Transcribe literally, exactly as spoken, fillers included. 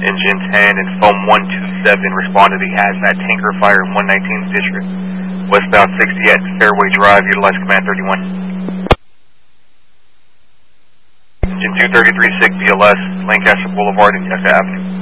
Engine ten and foam one two seven respond to the hazmat tanker fire in one nineteenth District. Westbound sixty at Fairway Drive, utilize command thirty-one. Engine two thirty-three, S I C B L S, Lancaster Boulevard and Yucca Avenue.